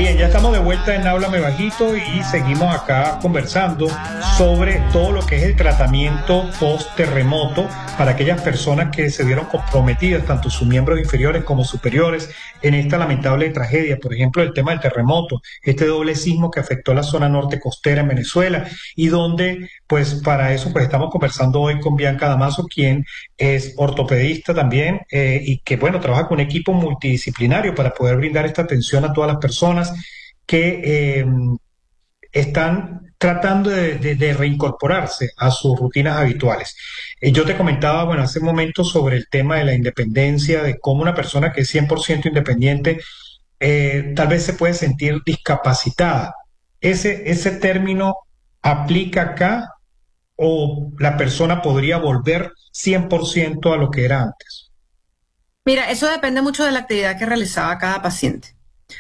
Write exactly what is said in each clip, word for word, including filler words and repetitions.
Bien, ya estamos de vuelta en Háblame Bajito y seguimos acá conversando sobre todo lo que es el tratamiento post-terremoto para aquellas personas que se vieron comprometidas, tanto sus miembros inferiores como superiores, en esta lamentable tragedia. Por ejemplo, el tema del terremoto, este doble sismo que afectó la zona norte costera en Venezuela y donde, pues para eso, pues estamos conversando hoy con Bianca Damaso, quien es ortopedista también eh, y que, bueno, trabaja con un equipo multidisciplinario para poder brindar esta atención a todas las personas que eh, están tratando de, de, de reincorporarse a sus rutinas habituales. Eh, yo te comentaba, bueno, hace un momento sobre el tema de la independencia, de cómo una persona que es cien por ciento independiente eh, tal vez se puede sentir discapacitada. ¿Ese, ese término aplica acá o la persona podría volver cien por ciento a lo que era antes? Mira, eso depende mucho de la actividad que realizaba cada paciente.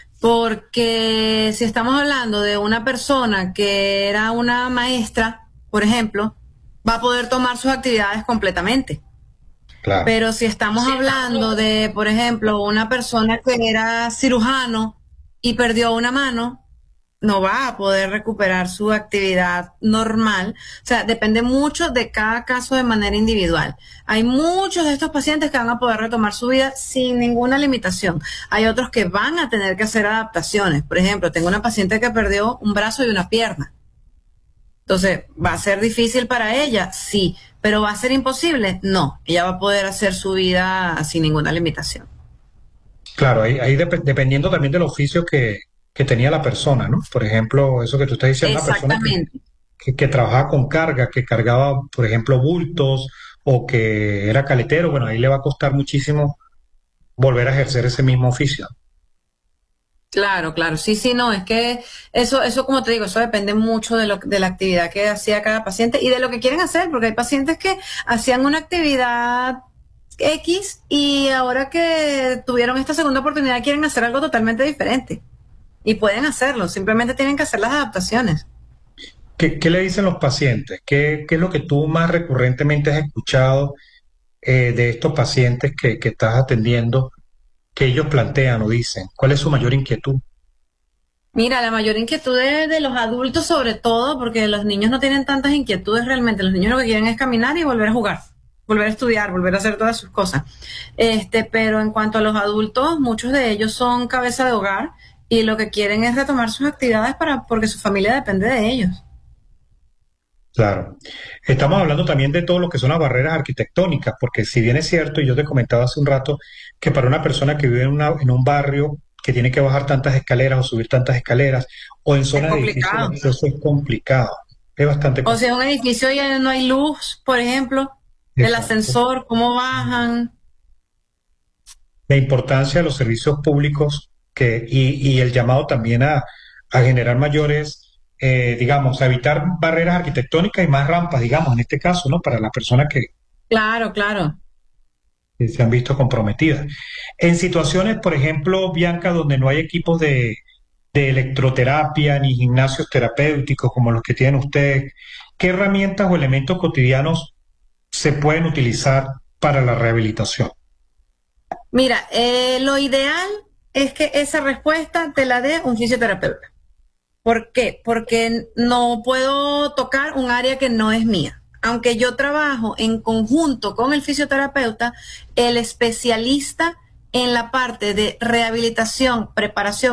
Porque si estamos hablando de una persona que era una maestra, por ejemplo, va a poder tomar sus actividades completamente. Claro. Pero si estamos hablando de, por ejemplo, una persona que era cirujano y perdió una mano, no va a poder recuperar su actividad normal. O sea, depende mucho de cada caso de manera individual. Hay muchos de estos pacientes que van a poder retomar su vida sin ninguna limitación. Hay otros que van a tener que hacer adaptaciones. Por ejemplo, tengo una paciente que perdió un brazo y una pierna. Entonces, ¿va a ser difícil para ella? Sí. ¿Pero va a ser imposible? No. Ella va a poder hacer su vida sin ninguna limitación. Claro, ahí, ahí dep dependiendo también del oficio que, que tenía la persona, ¿no? Por ejemplo, eso que tú estás diciendo, una persona que, Exactamente. que, que trabajaba con carga, que cargaba, por ejemplo, bultos o que era caletero, bueno, ahí le va a costar muchísimo volver a ejercer ese mismo oficio. Claro, claro, sí, sí, no, es que eso, eso como te digo, eso depende mucho de lo, de la actividad que hacía cada paciente y de lo que quieren hacer, porque hay pacientes que hacían una actividad X y ahora que tuvieron esta segunda oportunidad quieren hacer algo totalmente diferente y pueden hacerlo, simplemente tienen que hacer las adaptaciones. ¿Qué, qué le dicen los pacientes? ¿Qué, qué es lo que tú más recurrentemente has escuchado eh, de estos pacientes que, que estás atendiendo, que ellos plantean o dicen? ¿Cuál es su mayor inquietud? Mira, la mayor inquietud es de los adultos sobre todo, porque los niños no tienen tantas inquietudes realmente. Los niños lo que quieren es caminar y volver a jugar, volver a estudiar, volver a hacer todas sus cosas. Este, pero en cuanto a los adultos, muchos de ellos son cabeza de hogar y lo que quieren es retomar sus actividades para, porque su familia depende de ellos. Claro. Estamos hablando también de todo lo que son las barreras arquitectónicas, porque si bien es cierto, y yo te comentaba hace un rato, que para una persona que vive en, una, en un barrio que tiene que bajar tantas escaleras o subir tantas escaleras, o en Es zonas de edificios de complicado. acceso es complicado, es bastante O si es complicado. un edificio y no hay luz, por ejemplo, el Exacto. ascensor, cómo bajan. La importancia de los servicios públicos que, y, y el llamado también a, a generar mayores, eh, digamos, a evitar barreras arquitectónicas y más rampas, digamos, en este caso, ¿no? Para las personas que, Claro, claro. que se han visto comprometidas. En situaciones, por ejemplo, Bianca, donde no hay equipos de, de electroterapia ni gimnasios terapéuticos como los que tienen ustedes, ¿qué herramientas o elementos cotidianos se pueden utilizar para la rehabilitación? Mira, eh, lo ideal es que esa respuesta te la dé un fisioterapeuta. ¿Por qué? Porque no puedo tocar un área que no es mía. Aunque yo trabajo en conjunto con el fisioterapeuta, el especialista en la parte de rehabilitación, preparación